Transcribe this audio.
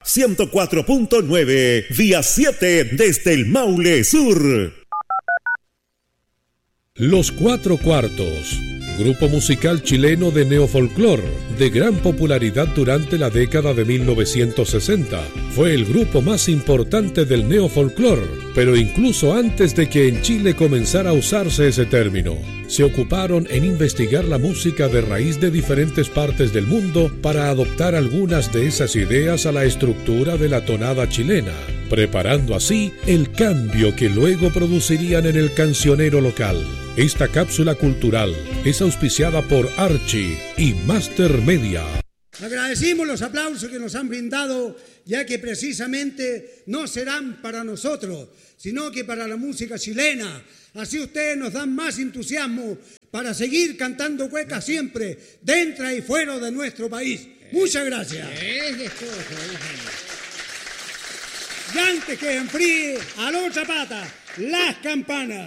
104.9, vía 7 desde el Maule Sur. Los Cuatro Cuartos, grupo musical chileno de neofolclor, de gran popularidad durante la década de 1960. Fue el grupo más importante del neofolclor, pero incluso antes de que en Chile comenzara a usarse ese término. Se ocuparon en investigar la música de raíz de diferentes partes del mundo para adoptar algunas de esas ideas a la estructura de la tonada chilena, preparando así el cambio que luego producirían en el cancionero local. Esta cápsula cultural es auspiciada por Archie y Master Media. Agradecimos los aplausos que nos han brindado, ya que precisamente no serán para nosotros, sino que para la música chilena. Así ustedes nos dan más entusiasmo para seguir cantando cuecas siempre, dentro y fuera de nuestro país. Muchas gracias. Y antes que enfríe, a los zapatas, las campanas.